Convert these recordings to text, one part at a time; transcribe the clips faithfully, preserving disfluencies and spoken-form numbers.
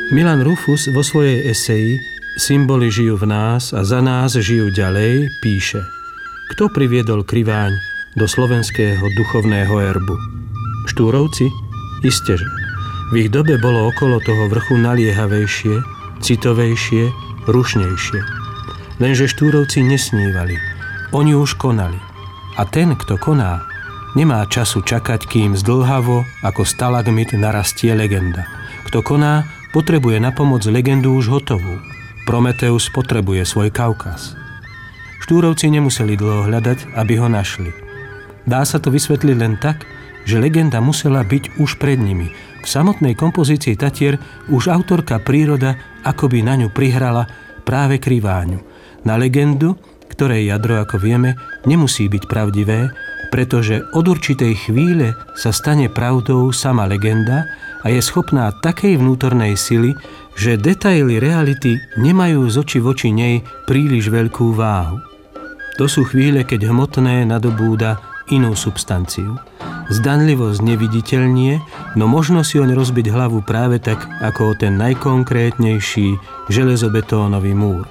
Milan Rufus vo svojej eseji Symboly žijú v nás a za nás žijú ďalej píše: Kto priviedol Kriváň do slovenského duchovného erbu? Štúrovci? Isteže. V ich dobe bolo okolo toho vrchu naliehavejšie, citovejšie, rušnejšie. Lenže Štúrovci nesnívali. Oni už konali. A ten, kto koná, nemá času čakať, kým zdĺhavo ako stalagmit narastie legenda. Kto koná, potrebuje na pomoc legendu už hotovú. Prometeus potrebuje svoj Kaukaz. Štúrovci nemuseli dlho hľadať, aby ho našli. Dá sa to vysvetliť len tak, že legenda musela byť už pred nimi. V samotnej kompozícii Tatier už autorka príroda akoby na ňu prihrala práve Kriváňu. Na legendu, ktorej jadro, ako vieme, nemusí byť pravdivé, pretože od určitej chvíle sa stane pravdou sama legenda a je schopná takej vnútornej sily, že detaily reality nemajú z očí voči nej príliš veľkú váhu. To sú chvíle, keď hmotné nadobúda inú substanciu. Zdanlivo zneviditeľnie, no možno si oň rozbiť hlavu práve tak, ako o ten najkonkrétnejší železobetónový múr.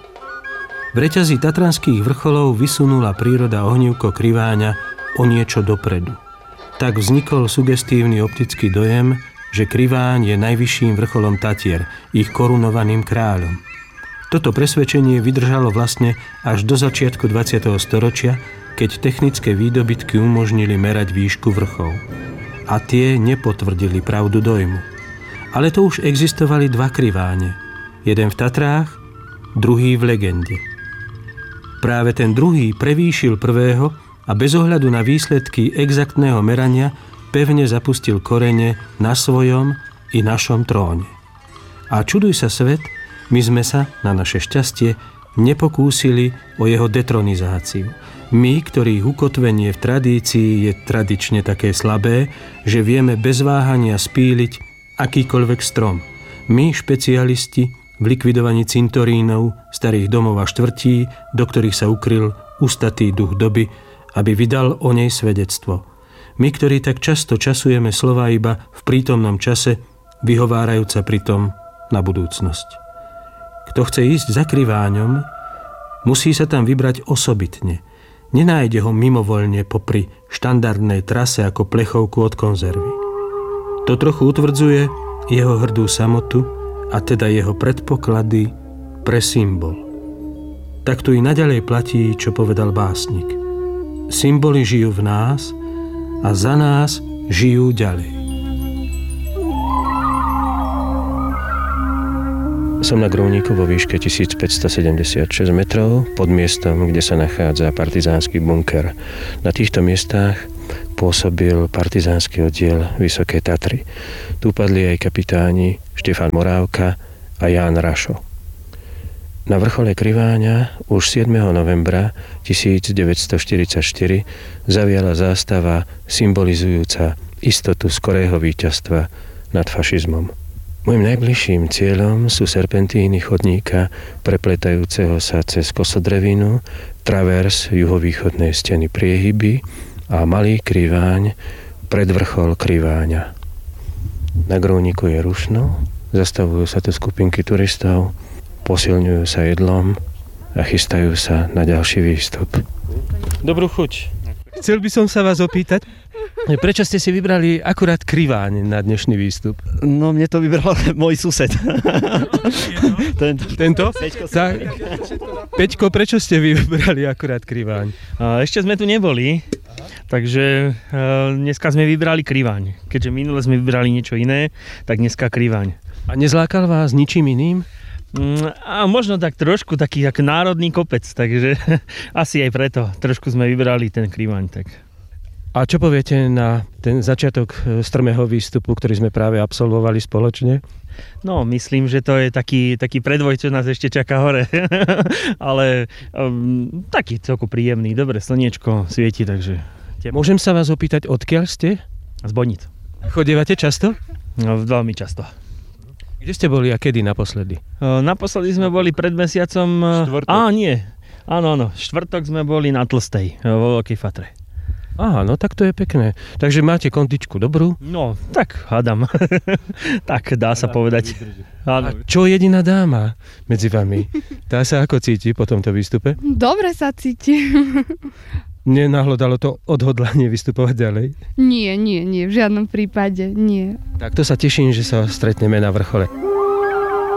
V reťazi tatranských vrcholov vysunula príroda ohnívko Kriváňa o niečo dopredu. Tak vznikol sugestívny optický dojem, že Kriváň je najvyšším vrcholom Tatier, ich korunovaným kráľom. Toto presvedčenie vydržalo vlastne až do začiatku dvadsiateho storočia, keď technické výdobytky umožnili merať výšku vrchov. A tie nepotvrdili pravdu dojmu. Ale to už existovali dva Kriváne. Jeden v Tatrách, druhý v legende. Práve ten druhý prevýšil prvého a bez ohľadu na výsledky exaktného merania pevne zapustil korene na svojom i našom tróne. A čuduj sa svet, my sme sa, na naše šťastie, nepokúsili o jeho detronizáciu. My, ktorých ukotvenie v tradícii je tradične také slabé, že vieme bez váhania spíliť akýkoľvek strom. My, špecialisti v likvidovaní cintorínov, starých domov a štvrtí, do ktorých sa ukryl ustatý duch doby, aby vydal o nej svedectvo. My, ktorí tak často časujeme slova iba v prítomnom čase, vyhovárajúca pritom na budúcnosť. Kto chce ísť za Kriváňom, musí sa tam vybrať osobitne. Nenájde ho mimovoľne popri štandardnej trase ako plechovku od konzervy. To trochu utvrdzuje jeho hrdú samotu a teda jeho predpoklady pre symbol. Tak tu i naďalej platí, čo povedal básnik. Symboly žijú v nás a za nás žijú ďalej. Som na Grúniku vo výške tisícpäťstosedemdesiatšesť metrov pod miestom, kde sa nachádza partizánsky bunker. Na týchto miestach pôsobil partizánsky oddiel Vysoké Tatry. Tu padli aj kapitáni Štefan Morávka a Ján Rašo. Na vrchole Kriváňa už siedmeho novembra tisícdeväťstoštyridsaťštyri zaviala zástava symbolizujúca istotu skorého víťazstva nad fašizmom. Mojím najbližším cieľom sú serpentíny chodníka prepletajúceho sa cez kosodrevinu, travers juhovýchodnej steny Priehyby a malý Kriváň, predvrchol Kriváňa. Na Grúniku je rušno, zastavujú sa tu skupinky turistov, posilňujú sa jedlom a chystajú sa na ďalší výstup. Dobrú chuť. Chcel by som sa vás opýtať, prečo ste si vybrali akurát Kriváň na dnešný výstup? No, mne to vybral môj sused. Tento? Tento? Peťko, tak, Peťko, prečo ste vybrali akurát Kriváň? Ešte sme tu neboli, takže dneska sme vybrali Kriváň. Keďže minule sme vybrali niečo iné, tak dneska Kriváň. A nezlákal vás ničím iným? A možno tak trošku taký ako národný kopec, takže asi aj preto trošku sme vybrali ten Kriváň. Tak. A čo poviete na ten začiatok strmého výstupu, ktorý sme práve absolvovali spoločne? No, myslím, že to je taký, taký predvoj, čo nás ešte čaká hore. Ale um, taký celku príjemný, dobre, slniečko svieti, takže... Teplo. Môžem sa vás opýtať, odkiaľ ste? Z Bonic. Chodievate často? No, veľmi často. Kde ste boli a kedy naposledy? Naposledy sme boli pred mesiacom... Štvrtok. Á, nie. Áno, áno. Štvrtok sme boli na Tlstej, vo Veľkej Fatre. Aha, no tak to je pekné. Takže máte kondičku dobrú? No, tak hádam. Tak dá sa povedať. A čo jediná dáma medzi vami? Tá sa ako cíti po tomto výstupe? Dobre sa cíti. Nenahlodalo to odhodlanie vystupovať ďalej? Nie, nie, nie, v žiadnom prípade nie. Tak to sa teším, že sa stretneme na vrchole.